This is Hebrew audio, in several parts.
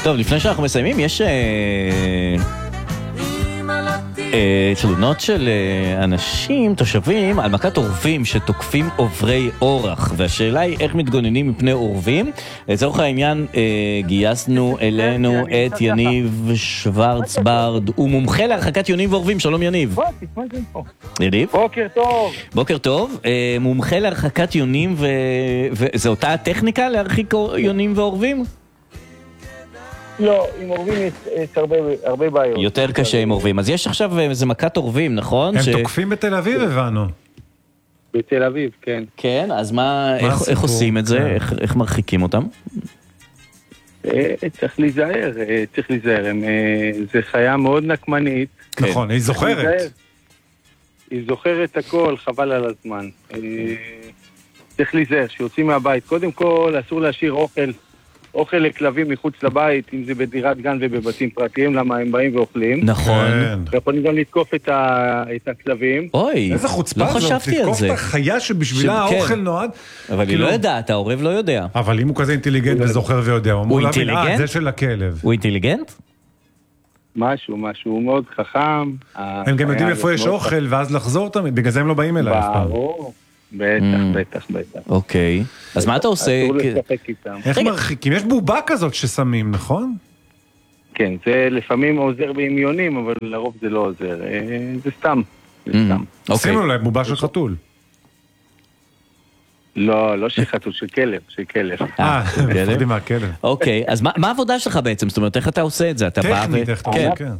טוב, לפני שאנחנו מסיימים, יש תלונות של אנשים, תושבים, על מכת עורבים שתוקפים עוברי אורח, והשאלה היא איך מתגוננים מפני עורבים. לצורך העניין גייסנו אלינו את יניב שוורצברד, הוא מומחה להרחקת יונים ועורבים. שלום יניב. יניב? בוקר טוב. בוקר טוב, מומחה להרחקת יונים, וזה אותה הטכניקה להרחיק יונים ועורבים? לא, עם עורבים יש הרבה בעיות. יותר קשה עם עורבים. אז יש עכשיו איזה מכת עורבים, נכון? הם תוקפים בתל אביב, הבנו. בתל אביב, כן. כן, אז איך עושים את זה? איך מרחיקים אותם? צריך להיזהר. זה חיה מאוד נקמנית. נכון, היא זוכרת. היא זוכרת הכל, חבל על הזמן. צריך להיזהר, שיוצאים מהבית. קודם כל, אסור להשאיר אוכל לכלבים מחוץ לבית, אם זה בדירת גן ובבתים פרטיים, למה הם באים ואוכלים. נכון. יכולים גם לתקוף את הכלבים. אוי, איזה חוצפה לא חשבתי על לתקוף זה. את החיה שבשבילה האוכל נועד. אבל היא לא יודעת, העורב לא יודע. אבל אם הוא כזה אינטליגנט וזוכר ויודע, הוא אינטליגנט? זה של הכלב. הוא אינטליגנט? משהו, הוא מאוד חכם. הם גם יודעים איפה יש אוכל, ואז לחזור תמיד, בגלל זה הם לא באים אליי אף פעם. ברור. בטח. אוקיי. אז מה אתה עושה? אסור לשחק איתם. איך מרחיקים? יש בובה כזאת ששמים, נכון? כן, זה לפעמים עוזר באמיונים, אבל לרוב זה לא עוזר. זה סתם. עשינו להם בובה של חתול. לא של חתול, של כלב. מפחדים מהכלב. אוקיי, אז מה העבודה שלך בעצם? זאת אומרת, איך אתה עושה את זה? טכנית, כן.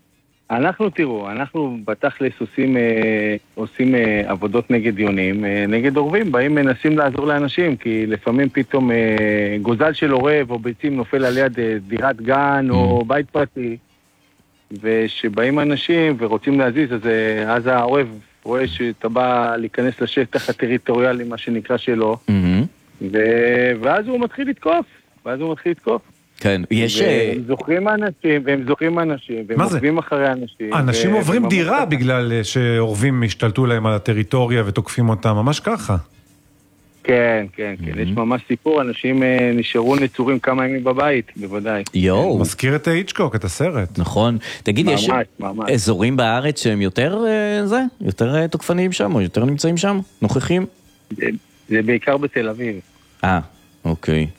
אנחנו בתכלס עושים עבודות נגד יונים, נגד עורבים, באים מנסים לעזור לאנשים, כי לפעמים פתאום גוזל של עורב או ביצים נופל על יד דירת גן או בית פרטי, ושבאים אנשים ורוצים להזיז, אז העורב רואה שאתה בא להיכנס לשטח הטריטוריאלי, מה שנקרא שלו, ואז הוא מתחיל לתקוף. כן, יש... והם זוכרים אנשים, והם עוקבים אחרי אנשים. אנשים עוברים דירה בגלל שעורבים השתלטו להם על הטריטוריה ותוקפים אותם, ממש ככה. כן, יש ממש סיפור, אנשים נשארו נצורים כמה ימים בבית, בוודאי. יואו. מזכיר את היצ'קוק, את הסרט. נכון. תגיד, יש אזורים בארץ שהם יותר תוקפניים שם, או יותר נמצאים שם? נוכחים? זה בעיקר בתל אביב. אוקיי.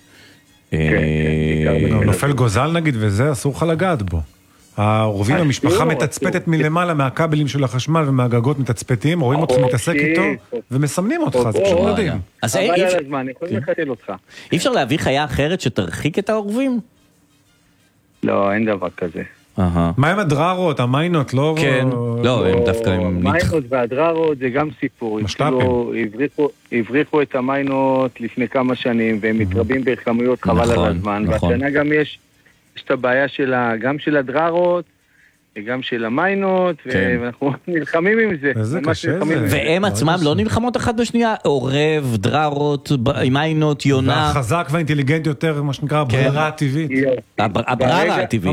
נופל גוזל נגיד, וזה אסור לך לגעת בו. העורבים, המשפחה מתצפתת מלמעלה מהכבלים של החשמל ומהגגות מתצפתים, רואים אותך מתעסק איתו ומסמנים אותך, זה פשוט מדהים. אבל על הזמן, יכולים לחתל אותך. אי אפשר להביא חיה אחרת שתרחיק את העורבים? לא, אין דבר כזה. מה עם הדררות, המיינות, לא? כן, לא, הם דווקא... המיינות והדררות זה גם סיפור. הבריחו את המיינות לפני כמה שנים, והם מתרבים בכמויות חבל על הזמן. והשנה גם יש את הבעיה גם של הדררות, וגם של המיינות, ואנחנו נלחמים עם זה. איזה קשה זה. והם עצמם לא נלחמות אחת בשנייה? עורב, דררות, מיינות, יונה. והחזק והאינטליגנט יותר, מה שנקרא, הבררה הטבעית. הבררה הטבעית.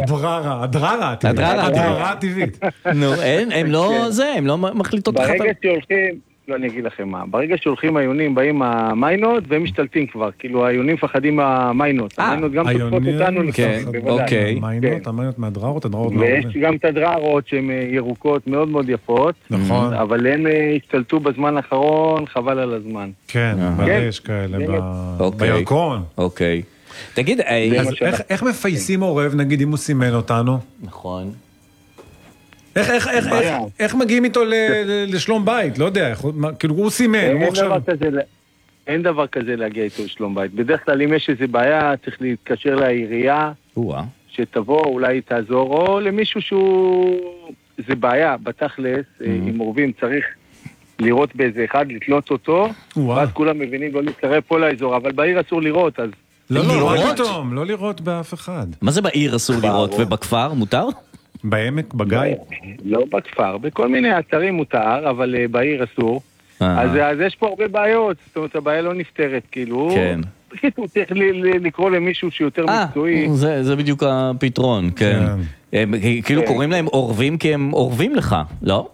הדררה הטבעית. נו, הם לא מחליטות אחת. ברגע שהולכים, לא, אני אגיד לכם מה. ברגע שהולכים היונים, באים המיינות, והם משתלטים כבר. כאילו, היונים פחדים מהמיינות. המיינות גם תוקפות אותנו. כן, אוקיי. המיינות מהדררות, הדררות לא ויש גם את הדררות שהן ירוקות מאוד מאוד יפות. נכון. אבל הם השתלטו בזמן האחרון, חבל על הזמן. כן, מלא יש כאלה בירקון. אוקיי. תגיד, איך מפייסים עורב, נגיד, אם הוא סימן אותנו? נכון. איך מגיעים איתו לשלום בית? לא יודע, כאילו הוא סימן, הוא עכשיו... אין דבר כזה להגיע איתו לשלום בית. בדרך כלל אם יש איזו בעיה, צריך להתקשר לעירייה, שתבוא, אולי תעזור, או למישהו שהוא... זה בעיה, בתכלס, עם עורבים צריך לראות באיזה אחד, לתלות אותו, ואז כולם מבינים לא להתקרב פה לאזור, אבל בעיר אסור לראות, אז... לא לראות באף אחד. מה זה בעיר אסור לראות? ובכפר מותר? בעמק, בגיא? לא בכפר, בכל מיני אתרים מותר, אבל בעיר אסור. אז יש פה הרבה בעיות, זאת אומרת, הבעיה לא נפתרת, כאילו. כן. הוא צריך לקרוא למישהו שיותר מקצועי. זה בדיוק הפתרון, כן. כאילו קוראים להם עורבים כי הם עורבים לך, לא?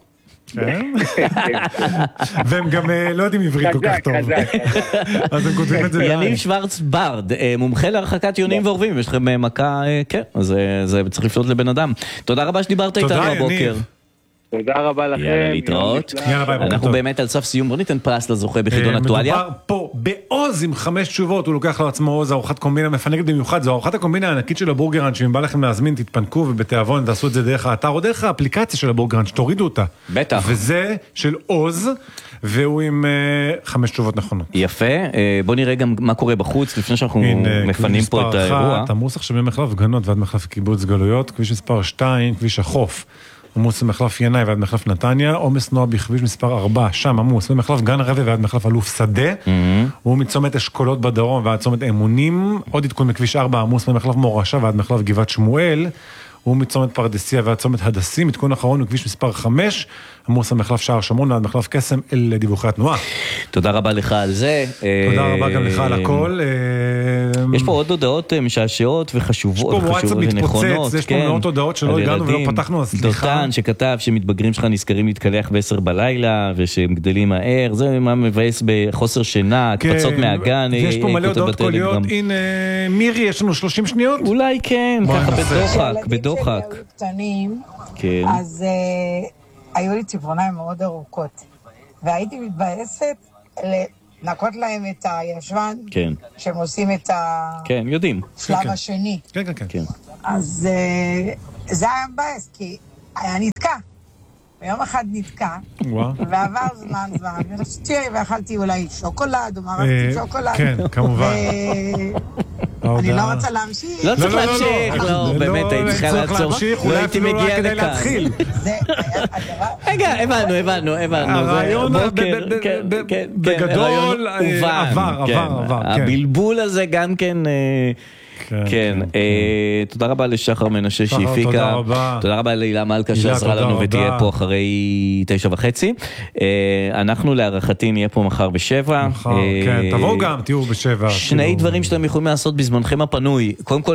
והם גם לא יודעים עברית כל כך טוב. אז הם כותבים את זה. יניב שוורץ ברד, מומחה להרחקת יונים ועורבים, יש לכם מכה, כן, אז זה צריך לפנות לבן אדם. תודה רבה שדיברת איתנו הבוקר. תודה רבה לכם. יאללה, להתראות. אנחנו באמת על סף סיום, בוא ניתן פרס לזוכה בחידון אקטואליה. מדובר פה בעוז עם 5 תשובות, הוא לוקח לעצמו עוז, ארוחת קומבינה מפנקת במיוחד, זו ארוחת הקומבינה הענקית של הבורגראנץ', אם בא לכם להזמין, תתפנקו ובתיאבון, תעשו את זה דרך האתר או דרך האפליקציה של הבורגראנץ', תורידו אותה. בטח. וזה של עוז, והוא עם 5 תשובות נכונות. יפה, בוא נראה גם מה קורה בחוץ, לפני שאנחנו מפנים פה את האירוע. עמוס עכשיו ממחלף גנות ועד מחלף קיבוץ גלויות, כביש מספר 2, כביש החוף. עמוס במחלף ינאי ועד מחלף נתניה, עומס נוע בכביש מספר 4, שם עמוס, במחלף גן רבי ועד מחלף אלוף שדה, הוא מצומת אשכולות בדרום ועד צומת אמונים, עוד עדכון מכביש 4, עמוס במחלף מורשה ועד מחלף גבעת שמואל, הוא מצומת פרדסיה ועד צומת הדסים, עדכון אחרון מכביש מספר 5, עמוס המחלף שער שומרון ועד מחלף קסם אל דיווחי התנועה. תודה רבה לך על זה. תודה רבה גם לך על הכל. יש פה עוד הודעות משעשעות וחשובות ונכונות. יש פה מאות הודעות שלא הגענו ולא פתחנו, אז סליחה. דותן שכתב שמתבגרים שלך נזכרים להתקלח ב10 בלילה ושהם גדלים מהר, זה מה מבאס בחוסר שינה, הקפצות מהגן. יש פה מלא הודעות קוליות. הנה מירי, יש לנו 30 שניות? אולי כן, ככה בדוחק. כן. אז היו לי ציפורניים מאוד ארוכות, והייתי מתבאסת לנקות להם את הישבן, כן. שהם עושים את כן, יודעים. השלב השני. כן. אז זה היה מבאס, כי היה נתקע. ויום אחד נתקע, ועבר זמן, ורציתי, ואכלתי אולי שוקולד, או מרקתי שוקולד. כן, כמובן. אני לא רוצה להמשיך. לא צריך להמשיך, לא, באמת, הייתי צריכה לעצור. לא הייתי מגיע לכאן. רגע, הבנו. הרעיון בגדול עבר. הבלבול הזה גם כן... כן, תודה רבה לשחר מנשה שהפיקה, תודה רבה להילה מלכה שעזרה לנו ותהיה פה אחרי 9:30. אנחנו להערכתי נהיה פה מחר ב7. כן, תבואו גם, תהיו ב7. שני דברים שאתם יכולים לעשות בזמנכם הפנוי,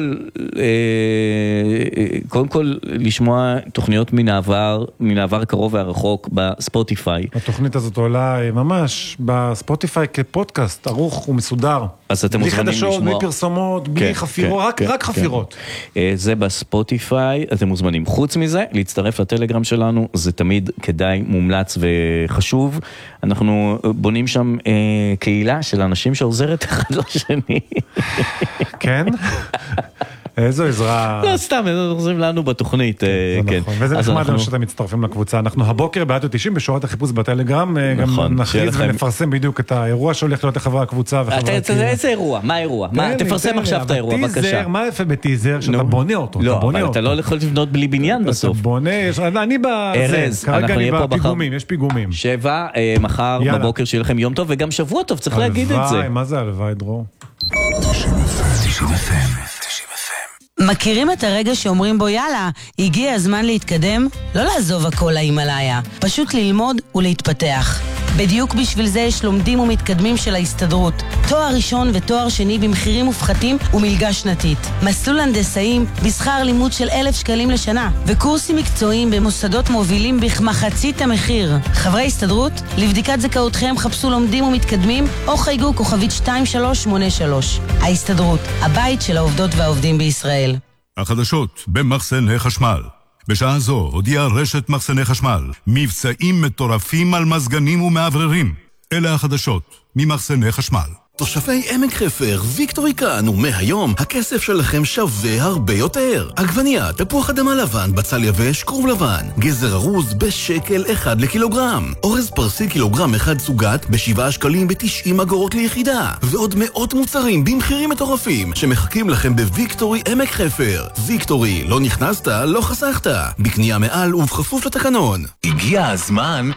קודם כל לשמוע תוכניות מן העבר הקרוב והרחוק בספוטיפיי. התוכנית הזאת עולה ממש בספוטיפיי כפודקאסט, ערוך ומסודר. אז אתם מוזמנים לשמוע. בלי חדשות, בלי פרסומות, בלי חפירות, רק חפירות. זה בספוטיפיי, אתם מוזמנים. חוץ מזה, להצטרף לטלגרם שלנו, זה תמיד כדאי, מומלץ וחשוב. אנחנו בונים שם קהילה של אנשים שעוזרת אחד לשני. כן? איזו עזרה. לא, סתם, הם עוזרים לנו בתוכנית. וזה נחמד שאתם מצטרפים לקבוצה. אנחנו הבוקר בעד 90 בשורת החיפוש בטלגרם, גם נכריז ונפרסם בדיוק את האירוע שהולך להיות לחברי הקבוצה. איזה אירוע? מה האירוע? תפרסם עכשיו את האירוע, בבקשה. מה יפה בטיזר? שאתה בונה אותו. לא, אבל אתה לא יכול לבנות בלי בניין בסוף. אתה בונה, אני כרגע אני בפיגומים, יש פיגומים. 7, מחר בבוקר שיהיה לכם יום טוב, וגם שבוע טוב, צריך להגיד את זה. מה זה הלוואי, דרור? מכירים את הרגע שאומרים בו יאללה, הגיע הזמן להתקדם? לא לעזוב הכל להימאליה, פשוט ללמוד ולהתפתח. בדיוק בשביל זה יש לומדים ומתקדמים של ההסתדרות. תואר ראשון ותואר שני במחירים מופחתים ומלגה שנתית. מסלול הנדסאים בשכר לימוד של 1,000 שקלים לשנה. וקורסים מקצועיים במוסדות מובילים בכמחצית המחיר. חברי הסתדרות, לבדיקת זכאותכם חפשו לומדים ומתקדמים או חייגו כוכבית 2383. ההסתדרות, הבית של העובדות והעובדים בישראל. החדשות במחסני חשמל. בשעה זו הודיעה רשת מחסני חשמל מבצעים מטורפים על מזגנים ומעבררים. אלה החדשות ממחסני חשמל. תושבי עמק חפר, ויקטורי כאן, ומהיום הכסף שלכם שווה הרבה יותר. עגבניה, תפוח אדמה לבן, בצל יבש, כרוב לבן, גזר ארוז בשקל 1 לקילוגרם, אורז פרסי קילוגרם 1 סוגת ב7 שקלים ב90 אגורות ליחידה, ועוד מאות מוצרים במחירים מטורפים שמחכים לכם בוויקטורי עמק חפר. ויקטורי, לא נכנסת, לא חסכת. בקנייה מעל ובכפוף לתקנון. הגיע הזמן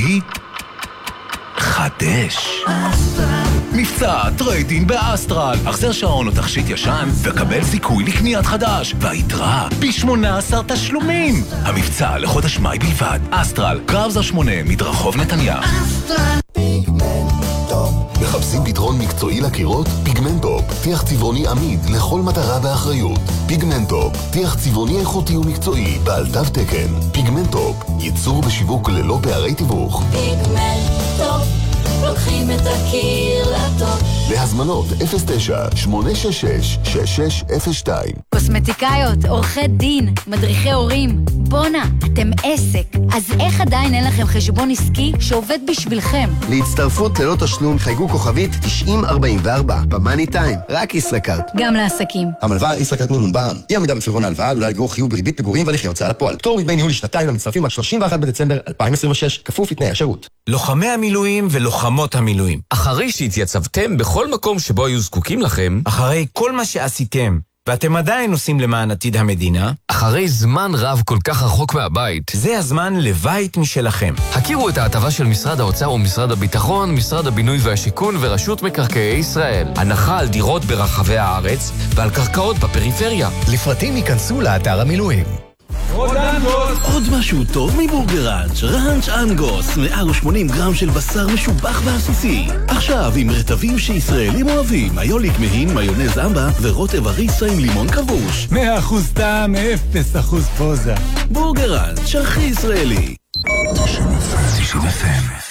חדש. מבצע טריידין באסטרל. החזר שעון או תכשיט ישן וקבל זיכוי לקניית חדש, והיתרה ב18 תשלומים. המבצע לחודש מאי בלבד. אסטרל, קרב זר 8, מדרחוב נתניה. אסטרל פיגמנטו מחפשים פתרון מקצועי לקירות? פיגמנטופ, טיח צבעוני עמיד לכל מטרה באחריות. פיגמנטופ, טיח צבעוני איכותי ומקצועי בעל תו תקן. פיגמנטופ, ייצור בשיווק ללא פערי תיווך. פיגמנטופ, לוקחים את הקיר לטוב. להזמנות 09-866-6602. קוסמטיקאיות, עורכי דין, מדריכי הורים. בונה, אתם עסק. אז איך עדיין אין לכם חשבון עסקי שעובד בשבילכם? להצטרפות ללא תשלום חייגו כוכבית 9044 במאני טיים, רק ישראכרט. גם לעסקים. המלווה ישראכרט נון בע"מ. אי עמידה בפירעון ההלוואה עלולה לגרור חיוב בריבית פיגורים והליכי הוצאה לפועל. פטור מדמי ניהול לשנתיים למצטרפים עד 31 בדצמבר 2026, כפוף לתנאי השירות. לוחמי המילואים ולוחמות המילואים. אחרי שהתייצבתם בכל מקום שבו היו זקוקים לכם, אחרי כל מה שעשיתם, ואתם עדיין עושים למען עתיד המדינה, אחרי זמן רב כל כך רחוק מהבית, זה הזמן לבית משלכם. הכירו את ההטבה של משרד האוצר ומשרד הביטחון, משרד הבינוי והשיכון ורשות מקרקעי ישראל. הנחה על דירות ברחבי הארץ ועל קרקעות בפריפריה. לפרטים ייכנסו לאתר המילואים. עוד משהו טוב מבורגראנץ', ראנץ' אנגוס, 180 גרם של בשר משובח ועסיסי. עכשיו עם רטבים שישראלים אוהבים, מיוליק מהין, מיונז אמבה ורוטב אריסה עם לימון כבוש. 100% טעם, 0% פוזה. בורגראנץ', הכי ישראלי. 90 FM